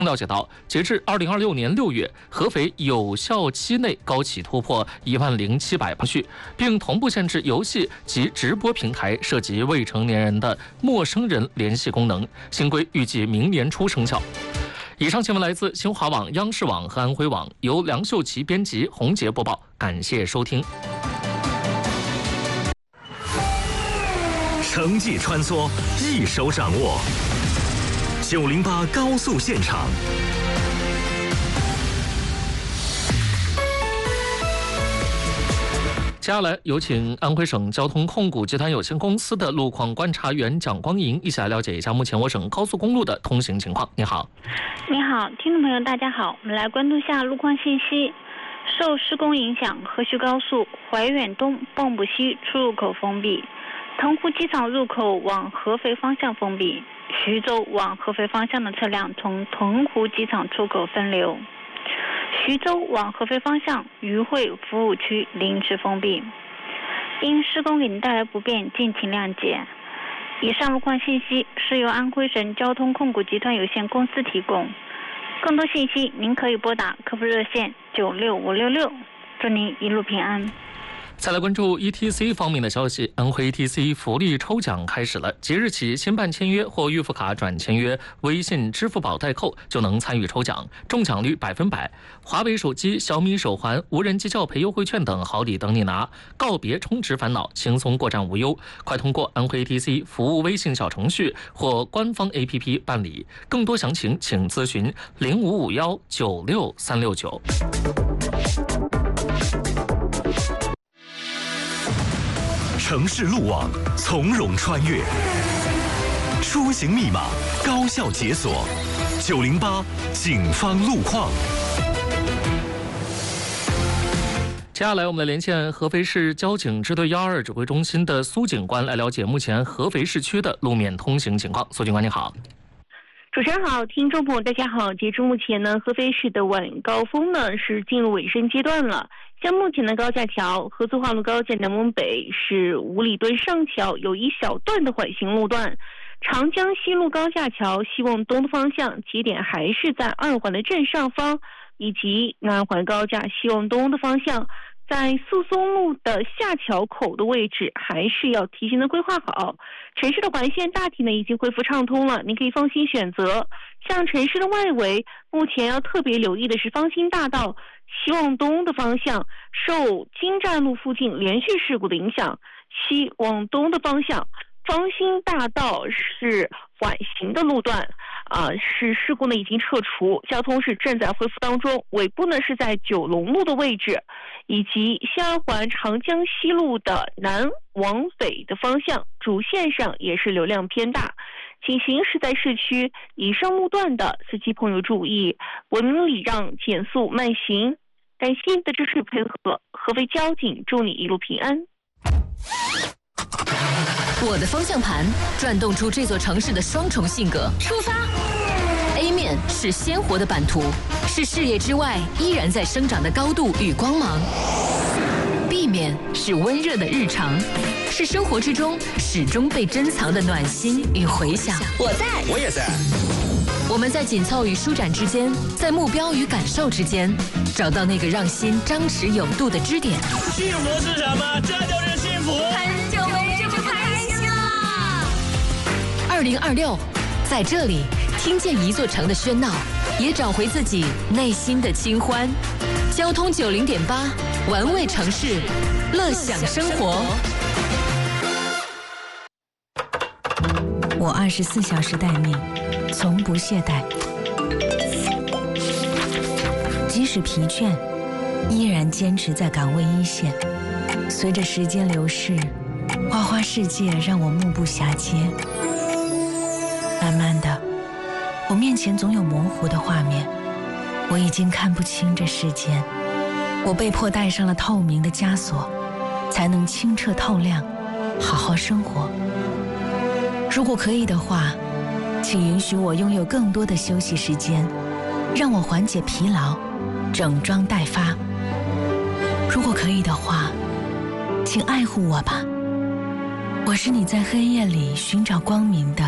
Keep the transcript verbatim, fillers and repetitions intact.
了解到，截至二零二六年六月，合肥有效期内高企突破一万零七百程序，并同步限制游戏及直播平台涉及未成年人的陌生人联系功能。新规预计明年初生效。以上新闻来自新华网、央视网和安徽网，由梁秀琪编辑，洪杰播报。感谢收听。 城际穿梭，一手掌握。九零八高速现场。 接下来有请安徽省交通控股集团有限公司的路况观察员蒋光莹一起来了解一下目前我省高速公路的通行情况。你好。 你好，听众朋友大家好，我们来关注下路况信息。受施工影响，河徐高速怀远东蚌埠西出入口封闭，腾湖机场入口往合肥方向封闭，徐州往合肥方向的车辆从腾湖机场出口分流，徐州往合肥方向余会服务区临时封闭。因施工给您带来不便，敬请谅解。以上路况信息是由安徽省交通控股集团有限公司提供，更多信息您可以拨打客服热线九六五六六。祝您一路平安。 再来关注 E T C 方面的消息，安徽 E T C 福利抽奖开始了。即日起，新办签约或预付卡转签约、微信、支付宝代扣就能参与抽奖，中奖率百分百。华为手机、小米手环、无人机教培优惠券等好礼等你拿，告别充值烦恼，轻松过站无忧。快通过安徽 E T C 服务微信小程序或官方 A P P 办理。更多详情请咨询零五五幺九六三六九。 城市路网从容穿越，出行密码高效解锁。九零八警方路况。 接下来我们来连线合肥市交警支队幺二二指挥中心的苏警官，来了解目前合肥市区的路面通行情况。苏警官你好。 主持人好，听众朋友大家好。截至目前呢，合肥市的晚高峰呢是进入尾声阶段了。像目前的高架桥合作化路高架南往北是五里墩上桥有一小段的缓行路段，长江西路高架桥西往东的方向节点还是在二环的正上方，以及南环高架西往东的方向，在诉松路的下桥口的位置还是要提前的规划好。城市的环线大体呢已经恢复畅通了，您可以放心选择。像城市的外围，目前要特别留意的是方兴大道西往东的方向，受金站路附近连续事故的影响，西往东的方向方兴大道是缓行的路段啊、呃，是事故呢已经撤除，交通是正在恢复当中。尾部呢是在九龙路的位置，以及西二环长江西路的南往北的方向，主线上也是流量偏大。请行驶在市区以上路段的司机朋友注意，文明礼让，减速慢行。感谢你的支持配合，合肥交警祝你一路平安。 我的方向盘转动出这座城市的双重性格。出发 A 面是鲜活的版图，是视野之外依然在生长的高度与光芒。 B 面是温热的日常，是生活之中始终被珍藏的暖心与回响。 我在， 我也在。 我们在紧凑与舒展之间，在目标与感受之间，找到那个让心张弛有度的支点。 幸福是什么？这就是幸福。 很久没这么开心了。二零二六，在这里听见一座城的喧闹，也找回自己内心的清欢。交通九零点八，玩味城市，乐享生活。 我二十四小时待命，从不懈怠，即使疲倦，依然坚持在岗位一线。随着时间流逝，花花世界让我目不暇接。慢慢的，我面前总有模糊的画面，我已经看不清这世间。我被迫戴上了透明的枷锁，才能清澈透亮，好好生活。如果可以的话，请允许我拥有更多的休息时间，让我缓解疲劳，整装待发。如果可以的话，请爱护我吧，我是你在黑夜里寻找光明的